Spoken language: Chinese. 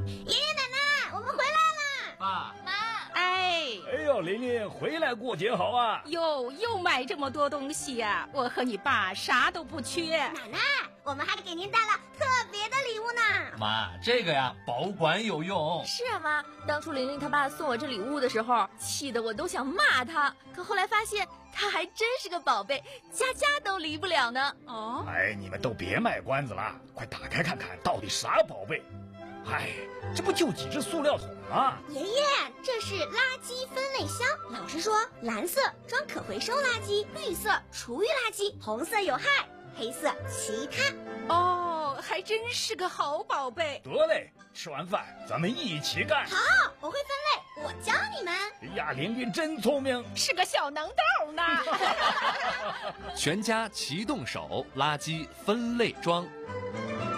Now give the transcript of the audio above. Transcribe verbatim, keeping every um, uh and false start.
爷爷奶奶，我们回来啦！ 爸妈， 哎， 哎呦，琳琳回来过节好啊！ 哟，又买这么多东西呀、啊！我和你爸啥都不缺。 奶奶，我们还给您带了特别的礼物呢。 妈，这个呀，保管有用。 是啊，妈，当初玲玲她爸送我这礼物的时候，气得我都想骂他，可后来发现他还真是个宝贝，家家都离不了呢。 哦， 哎，你们都别卖关子了，快打开看看到底啥宝贝。哎，这不就几只塑料桶吗？ 爷爷，这是垃圾分类箱。老师说，蓝色装可回收垃圾，绿色厨余垃圾，红色有害，黑色其他。 哦，还真是个好宝贝。 得嘞，吃完饭咱们一起干。 好，我会分类，我教你们。 哎呀，玲玲真聪明， 是个小能豆呢。 全家齐动手，垃圾分类装。